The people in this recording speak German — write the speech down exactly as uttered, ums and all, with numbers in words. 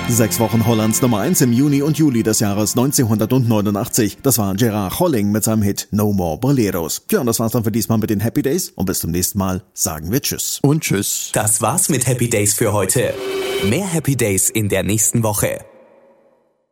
Sechs Wochen Hollands Nummer eins im Juni und Juli des Jahres neunzehnhundertneunundachtzig. Das war Gerard Holling mit seinem Hit No More Boleros. Ja, und das war's dann für diesmal mit den Happy Days. Und bis zum nächsten Mal sagen wir Tschüss. Und Tschüss. Das war's mit Happy Days für heute. Mehr Happy Days in der nächsten Woche.